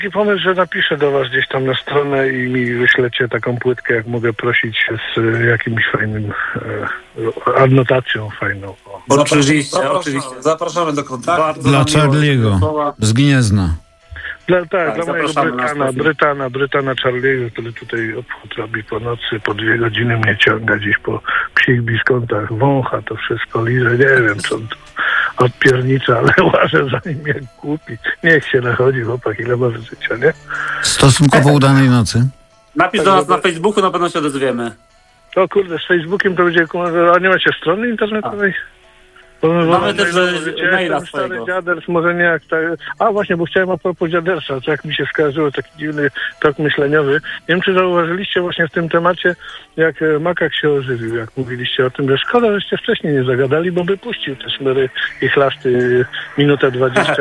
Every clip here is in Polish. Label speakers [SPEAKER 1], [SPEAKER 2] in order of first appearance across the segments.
[SPEAKER 1] taki pomysł, że napiszę do was gdzieś tam na stronę i mi wyślecie taką płytkę, jak mogę prosić, z jakimś fajnym adnotacją fajną.
[SPEAKER 2] Oczywiście.
[SPEAKER 3] Zapraszamy do kontaktu.
[SPEAKER 4] Dla Charlie'ego z Gniezna.
[SPEAKER 1] Dla mojego Brytana Charlie'ego, który tutaj obchód robi po nocy, po 2 godziny mnie ciąga gdzieś po psich biskątach, wącha to wszystko, liże, nie wiem co odpiernicza, ale łażę za nim jak głupi. Niech się nachodzi chłopak, ile ma życia, nie?
[SPEAKER 4] Stosunkowo udanej nocy.
[SPEAKER 2] Napisz do nas na Facebooku, na pewno się odezwiemy.
[SPEAKER 1] O kurde, z Facebookiem to będzie... A nie macie strony internetowej?
[SPEAKER 2] Mamy też maila
[SPEAKER 1] stary
[SPEAKER 2] swojego.
[SPEAKER 1] dziaders, może nie jak tak... A właśnie, bo chciałem a propos dziadersa, to jak mi się skojarzyło, taki dziwny tok myśleniowy. Nie wiem, czy zauważyliście właśnie w tym temacie, jak makak się ożywił, jak mówiliście o tym, że szkoda, żeście wcześniej nie zagadali, bo by puścił te szmery i chlasty minutę 20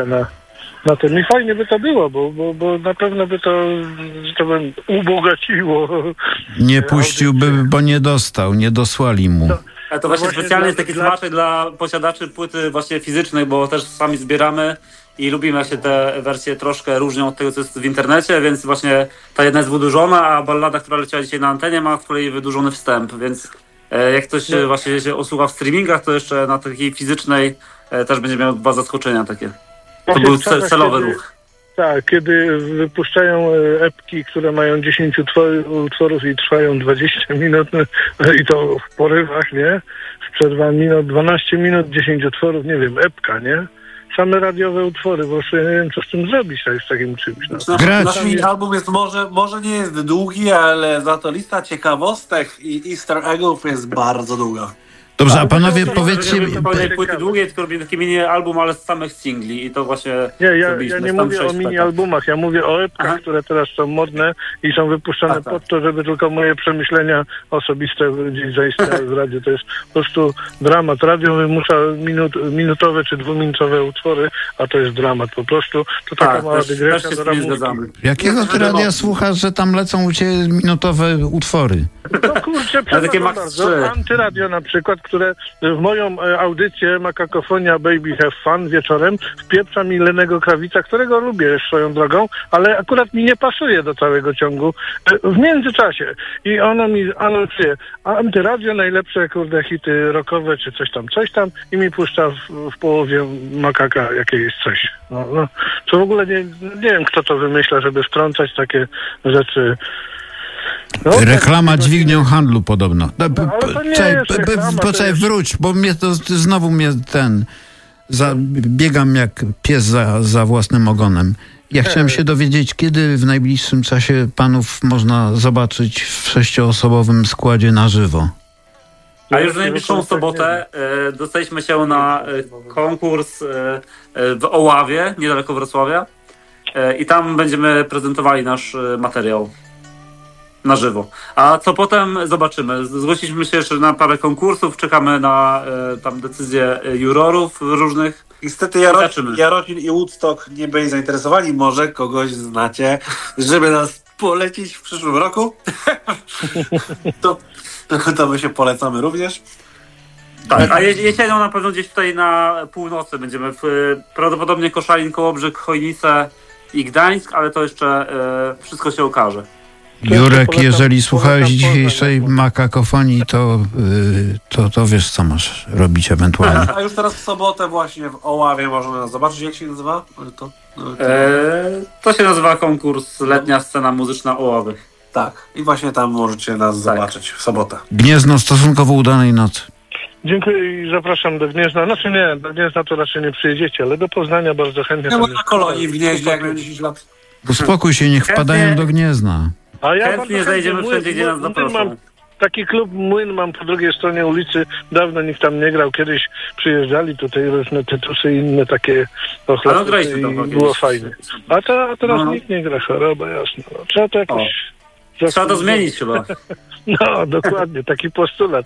[SPEAKER 1] na tym. I fajnie by to było, bo na pewno by to, że to by ubogaciło.
[SPEAKER 4] Nie puściłby, bo nie dostał, nie dosłali mu.
[SPEAKER 2] A to właśnie specjalnie jest taki smaczek dla posiadaczy płyty właśnie fizycznej, bo też sami zbieramy i lubimy, jak się te wersje troszkę różnią od tego, co jest w internecie, więc właśnie ta jedna jest wydłużona, a ballada, która leciała dzisiaj na antenie, ma z kolei wydłużony wstęp, więc jak ktoś właśnie się osłucha w streamingach, to jeszcze na takiej fizycznej też będzie miał 2 zaskoczenia takie. To był celowy ruch.
[SPEAKER 1] Tak, kiedy wypuszczają epki, które mają 10 utworów i trwają 20 minut, i to w porywach, nie? Z przerwami, 12 minut, 10 utworów, nie wiem, epka, nie? Same radiowe utwory, bo ja nie wiem, co z tym zrobić z takim czymś. No.
[SPEAKER 3] Nasz mini-album jest może nie jest długi, ale za to lista ciekawostek i easter eggów jest bardzo długa.
[SPEAKER 4] Dobrze, a panowie powiedzcie mi...
[SPEAKER 2] Nie płyty długie, tylko robimy taki mini-album, ale z samych singli i to właśnie...
[SPEAKER 1] Ja nie mówię o mini-albumach, ja mówię o epkach, które teraz są modne i są wypuszczane po to, żeby tylko moje przemyślenia osobiste gdzieś zaistniały w radiu. To jest po prostu dramat. Radio wymusza minutowe czy 2-minutowe utwory, a to jest dramat po prostu. To taka mała dygresja do ramówki.
[SPEAKER 4] Jakiego ty radia słuchasz, że tam lecą u ciebie minutowe utwory?
[SPEAKER 1] No kurczę, przepraszam bardzo. Antyradio na przykład, które w moją audycję Makakofonia Baby Have Fun wieczorem wpieprza mi Lennego Krawica, którego lubię swoją drogą, ale akurat mi nie pasuje do całego ciągu. W międzyczasie. I ono mi anonsuje Antyradio, najlepsze hity rockowe, czy coś tam i mi puszcza w połowie Makaka jakieś coś. To w ogóle nie wiem, kto to wymyśla, żeby wtrącać takie rzeczy.
[SPEAKER 4] Reklama dźwignią handlu podobno.
[SPEAKER 1] Poczekaj,
[SPEAKER 4] wróć, bo mnie to znowu biegam jak pies za własnym ogonem. Ja chciałem się dowiedzieć, kiedy w najbliższym czasie panów można zobaczyć w 6-osobowym składzie na żywo.
[SPEAKER 2] A już w najbliższą sobotę dostaliśmy się na konkurs w Oławie, niedaleko Wrocławia. I tam będziemy prezentowali nasz materiał na żywo. A co potem zobaczymy. Zgłosiliśmy się jeszcze na parę konkursów, czekamy na tam decyzje jurorów różnych.
[SPEAKER 3] Niestety Jarocin i Woodstock nie byli zainteresowani. Może kogoś znacie, żeby nas polecić w przyszłym roku. to my się polecamy również.
[SPEAKER 2] Tak, a jesienią na pewno gdzieś tutaj na północy będziemy prawdopodobnie Koszalin, Kołobrzeg, Chojnice i Gdańsk, ale to jeszcze wszystko się okaże.
[SPEAKER 4] Jurek, jeżeli słuchałeś dzisiejszej Makakofonii, to wiesz, co masz robić ewentualnie.
[SPEAKER 3] A już teraz w sobotę właśnie w Oławie można nas zobaczyć. Jak się nazywa?
[SPEAKER 2] To się nazywa konkurs Letnia Scena Muzyczna Oławy.
[SPEAKER 3] Tak. I właśnie tam możecie nas zobaczyć w sobotę.
[SPEAKER 4] Gniezno, stosunkowo udanej nocy.
[SPEAKER 1] Dziękuję i zapraszam do Gniezna. Znaczy nie, do Gniezna to raczej nie przyjedziecie, ale do Poznania bardzo chętnie.
[SPEAKER 3] Ja na kolonii w Gnieźnie, jak miałem 10 lat.
[SPEAKER 4] Uspokój się, niech wpadają do Gniezna.
[SPEAKER 1] A ja
[SPEAKER 2] chętnie zajdziemy wszędzie, gdzie nas zaproszą.
[SPEAKER 1] Taki klub Młyn mam po drugiej stronie ulicy. Dawno nikt tam nie grał. Kiedyś przyjeżdżali tutaj różne tytusy i inne takie ochlasy i było fajnie. A teraz nikt nie gra, choroba jasna. Trzeba to jakoś...
[SPEAKER 2] Trzeba to zmienić chyba.
[SPEAKER 1] No, dokładnie, taki postulat.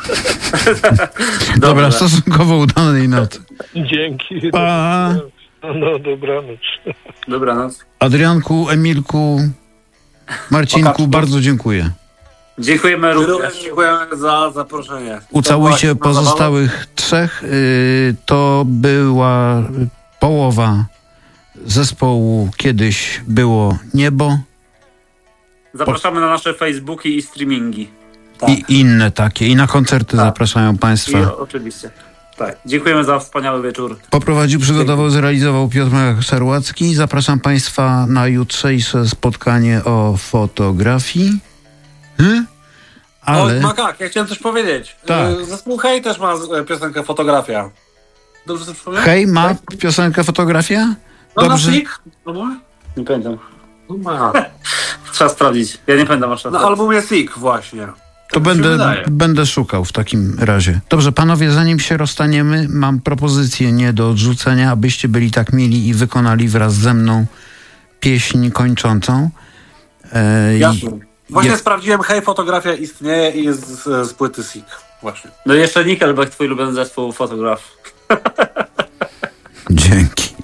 [SPEAKER 4] Dobra, stosunkowo udanej nocy.
[SPEAKER 1] Dzięki.
[SPEAKER 4] Pa.
[SPEAKER 1] No, dobranoc.
[SPEAKER 2] Dobranoc.
[SPEAKER 4] Adrianku, Emilku, Marcinku, bardzo dziękuję.
[SPEAKER 2] Dziękujemy również.
[SPEAKER 3] Dziękujemy za zaproszenie.
[SPEAKER 4] Ucałujcie pozostałych 3. To była połowa zespołu kiedyś było Niebo
[SPEAKER 2] Zapraszamy na nasze Facebooki i streamingi.
[SPEAKER 3] Tak.
[SPEAKER 4] i inne takie. I na koncerty zapraszają Państwa.
[SPEAKER 2] Oczywiście. Tak. Dziękujemy za wspaniały wieczór.
[SPEAKER 4] Poprowadził, przygotował, zrealizował Piotr Szarłacki. Zapraszam Państwa na jutrzejsze spotkanie o fotografii. Ale...
[SPEAKER 3] O, Makak, ja chciałem coś powiedzieć.
[SPEAKER 4] Tak.
[SPEAKER 3] Zespół Hej też ma piosenkę Fotografia. Dobrze sobie przypomniałem?
[SPEAKER 4] Hej, ma piosenkę Fotografia?
[SPEAKER 3] No
[SPEAKER 4] Dobrze.
[SPEAKER 3] na Sik? No,
[SPEAKER 2] Nie pamiętam.
[SPEAKER 3] ma.
[SPEAKER 2] Trzeba sprawdzić. Ja nie pamiętam aż
[SPEAKER 3] Na albumie Sik właśnie.
[SPEAKER 4] To
[SPEAKER 3] Tak mi się wydaje.
[SPEAKER 4] będę szukał w takim razie. Dobrze, panowie, zanim się rozstaniemy, mam propozycję nie do odrzucenia, abyście byli tak mili i wykonali wraz ze mną pieśń kończącą.
[SPEAKER 3] Jasne. Właśnie sprawdziłem, Hej, Fotografia istnieje i jest z płyty Sik. Właśnie.
[SPEAKER 2] No i jeszcze Nickelback, twój ulubiony zespół, Fotograf.
[SPEAKER 4] Dzięki.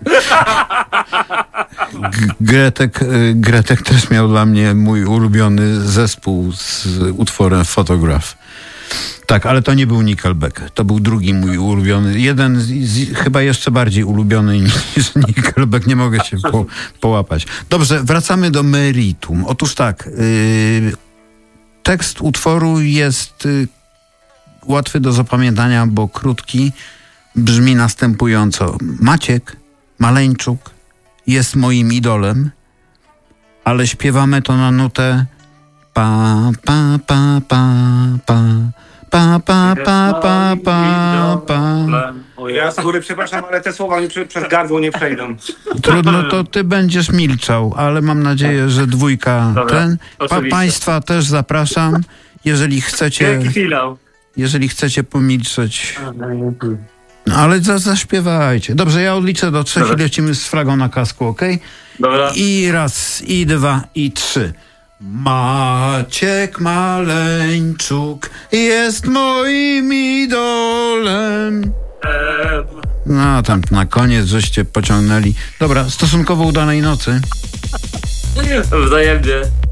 [SPEAKER 4] Gretek też miał dla mnie mój ulubiony zespół z utworem Fotograf. Tak, ale to nie był Nickelback. To był drugi mój ulubiony. Jeden chyba jeszcze bardziej ulubiony niż Nickelback. Nie mogę się połapać. Dobrze, wracamy do meritum. Otóż tak, tekst utworu jest łatwy do zapamiętania, bo krótki. Brzmi następująco. Maciek Maleńczuk jest moim idolem, ale śpiewamy to na nutę pa pa pa pa pa pa pa pa pa pa pa.
[SPEAKER 5] Ja z góry przepraszam, ale te słowa mi przez gardło nie przejdą.
[SPEAKER 4] Trudno, to ty będziesz milczał, ale mam nadzieję, że dwójka
[SPEAKER 2] Dobra,
[SPEAKER 4] Państwa też zapraszam, jeżeli chcecie,
[SPEAKER 2] Wielki finał.
[SPEAKER 4] jeżeli chcecie pomilczeć. No, ale zaśpiewajcie. Dobrze, ja odliczę do 3 i lecimy z flagą na kasku, okej?
[SPEAKER 2] Dobra.
[SPEAKER 4] I raz, i 2, i 3. Maciek Maleńczuk jest moim idolem. No, tam na koniec żeście pociągnęli. Dobra, stosunkowo udanej nocy.
[SPEAKER 2] Wzajemnie.